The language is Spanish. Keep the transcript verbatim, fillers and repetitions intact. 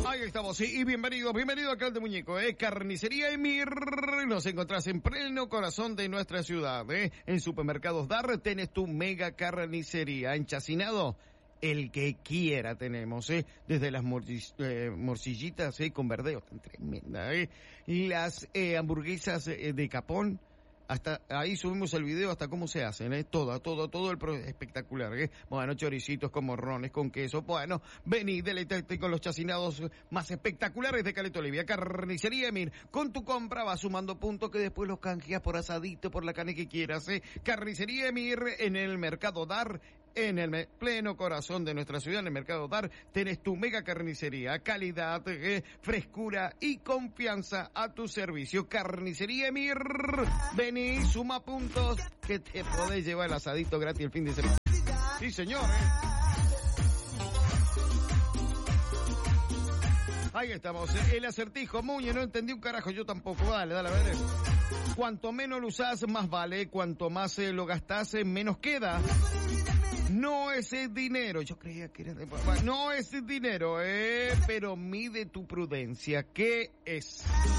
Ahí estamos, sí, y bienvenidos, bienvenido al canal de Muñeco, eh, Carnicería Emir. Nos encontrás en pleno corazón de nuestra ciudad, eh. En Supermercados Dar tenés tu mega carnicería. En Chacinado, el que quiera tenemos, eh. Desde las morci- eh, morcillitas, eh, con verdeo, tan tremenda, eh. Y las eh, hamburguesas eh, de capón. Hasta ahí subimos el video hasta cómo se hacen, ¿eh? Todo, todo, todo el pro espectacular, ¿eh? Bueno, choricitos con morrones, con queso. Bueno, vení, deleítate con los chacinados más espectaculares de Caleta Olivia. Carnicería Emir. Con tu compra vas sumando puntos que después los canjeas por asadito, por la carne que quieras, ¿eh? Carnicería Emir en el Mercado Dar. En el me- pleno corazón de nuestra ciudad, en el Mercado Dar, tenés tu mega carnicería, calidad, eh, frescura y confianza a tu servicio. Carnicería Emir, vení, suma puntos, que te podés llevar el asadito gratis el fin de semana. Sí, señor, eh. Ahí estamos, eh. El acertijo, Muñe, no entendí un carajo, yo tampoco, dale, dale, a ver. Cuanto menos lo usás, más vale, cuanto más eh, lo gastás, eh, menos queda. No es el dinero, yo creía que era de papá. No es el dinero, eh, pero mide tu prudencia. ¿Qué es?